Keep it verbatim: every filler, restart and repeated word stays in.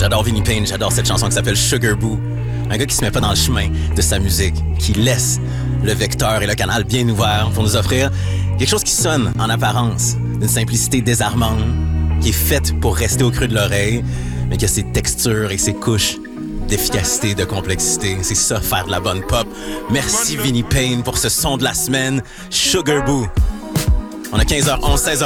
J'adore Vinnie Payne, j'adore cette chanson qui s'appelle Sugar Boo. Un gars qui se met pas dans le chemin de sa musique, qui laisse le vecteur et le canal bien ouverts pour nous offrir quelque chose qui sonne en apparence d'une simplicité désarmante, qui est faite pour rester au creux de l'oreille, mais qui a ses textures et ses couches d'efficacité, de complexité. C'est ça, faire de la bonne pop. Merci Vinnie Payne pour ce son de la semaine, Sugar Boo. On a quinze heures onze, seize heures